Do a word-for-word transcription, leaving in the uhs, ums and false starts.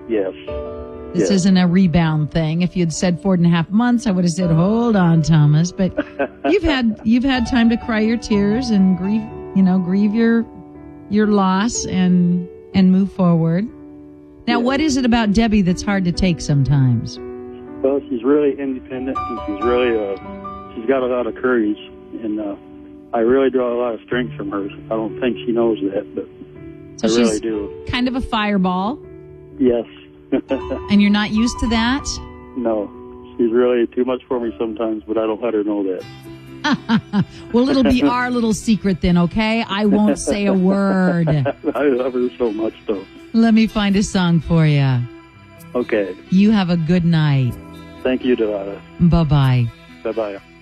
Yes. This yes. isn't a rebound thing. If you'd said four and a half months, I would have said, hold on, Thomas. But you've had you've had time to cry your tears and grieve, you know, grieve your your loss and and move forward. Now, yeah. what is it about Debbie that's hard to take sometimes? Well, she's really independent, and she's really uh, she's got a lot of courage, and uh, I really draw a lot of strength from her. I don't think she knows that, but So I she's really do. kind of a fireball, Yes. and you're not used to that? No, she's really too much for me sometimes, but I don't let her know that. Well, it'll be our little secret then, okay? I won't say a word. I love her so much, though. Let me find a song for you. Okay. You have a good night. Thank you, Delilah. Bye-bye. Bye-bye.